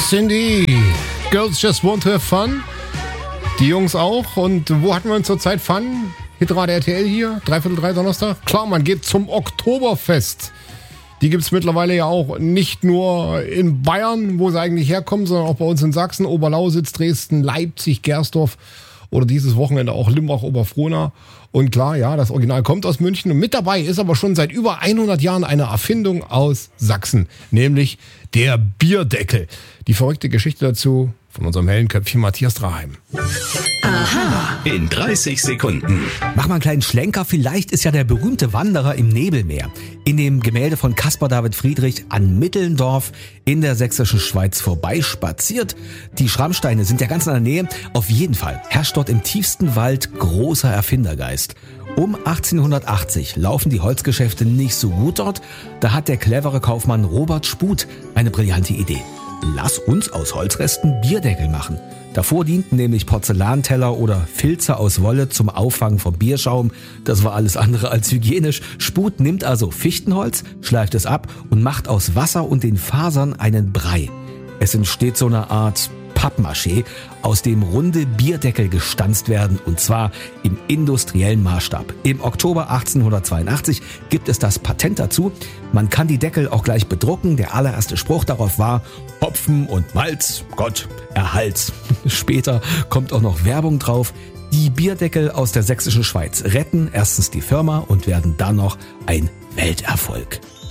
Cindy, Girls Just Want to Have Fun. Die Jungs auch. Und wo hatten wir uns zurzeit Fun? Hitrate RTL hier, 3/3 Donnerstag. Klar, man geht zum Oktoberfest. Die gibt es mittlerweile ja auch nicht nur in Bayern, wo sie eigentlich herkommen, sondern auch bei uns in Sachsen, Oberlausitz, Dresden, Leipzig, Gersdorf oder dieses Wochenende auch Limbach, Oberfrohna. Und klar, ja, das Original kommt aus München. Und mit dabei ist aber schon seit über 100 Jahren eine Erfindung aus Sachsen, nämlich der Bierdeckel. Die verrückte Geschichte dazu von unserem hellen Köpfchen Matthias Draheim. Aha. In 30 Sekunden. Mach mal einen kleinen Schlenker. Vielleicht ist ja der berühmte Wanderer im Nebelmeer in dem Gemälde von Caspar David Friedrich an Mittelndorf in der sächsischen Schweiz vorbeispaziert. Die Schrammsteine sind ja ganz in der Nähe. Auf jeden Fall herrscht dort im tiefsten Wald großer Erfindergeist. Um 1880 laufen die Holzgeschäfte nicht so gut dort. Da hat der clevere Kaufmann Robert Sput eine brillante Idee. Lass uns aus Holzresten Bierdeckel machen. Davor dienten nämlich Porzellanteller oder Filze aus Wolle zum Auffangen von Bierschaum. Das war alles andere als hygienisch. Sput nimmt also Fichtenholz, schleift es ab und macht aus Wasser und den Fasern einen Brei. Es entsteht so eine Art Pappmaché, aus dem runde Bierdeckel gestanzt werden, und zwar im industriellen Maßstab. Im Oktober 1882 gibt es das Patent dazu. Man kann die Deckel auch gleich bedrucken. Der allererste Spruch darauf war: Hopfen und Malz, Gott erhalt's. Später kommt auch noch Werbung drauf. Die Bierdeckel aus der sächsischen Schweiz retten erstens die Firma und werden dann noch ein Welterfolg.